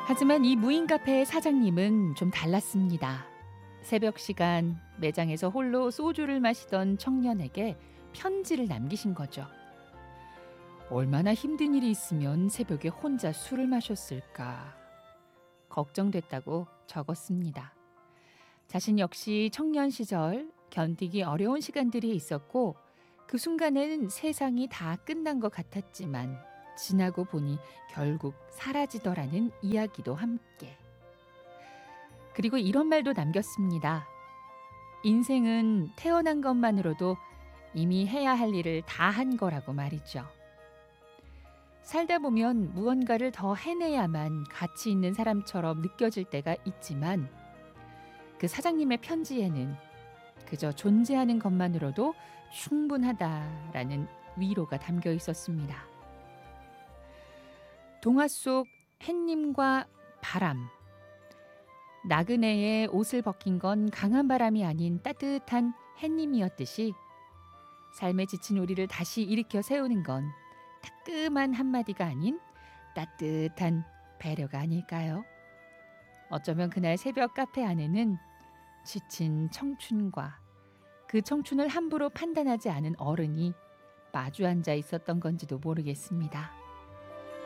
하지만 이 무인 카페의 사장님은 좀 달랐습니다. 새벽 시간 매장에서 홀로 소주를 마시던 청년에게 편지를 남기신 거죠. 얼마나 힘든 일이 있으면 새벽에 혼자 술을 마셨을까. 걱정됐다고 적었습니다. 자신 역시 청년 시절 견디기 어려운 시간들이 있었고 그 순간엔 세상이 다 끝난 것 같았지만 지나고 보니 결국 사라지더라는 이야기도 함께. 그리고 이런 말도 남겼습니다. 인생은 태어난 것만으로도 이미 해야 할 일을 다 한 거라고 말이죠. 살다 보면 무언가를 더 해내야만 가치 있는 사람처럼 느껴질 때가 있지만 그 사장님의 편지에는 그저 존재하는 것만으로도 충분하다라는 위로가 담겨 있었습니다. 동화 속 햇님과 바람. 나그네의 옷을 벗긴 건 강한 바람이 아닌 따뜻한 햇님이었듯이 삶에 지친 우리를 다시 일으켜 세우는 건 따끔한 한마디가 아닌 따뜻한 배려가 아닐까요? 어쩌면 그날 새벽 카페 안에는 지친 청춘과 그 청춘을 함부로 판단하지 않은 어른이 마주 앉아 있었던 건지도 모르겠습니다.